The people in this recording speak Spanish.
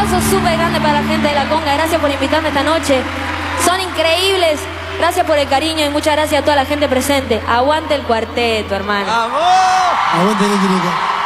aplauso súper grande para la gente de La Conga. Gracias por invitarme esta noche. Son increíbles. Gracias por el cariño y muchas gracias a toda la gente presente. Aguante el cuarteto, hermano. ¡Vamos! Aguante el equilibrio.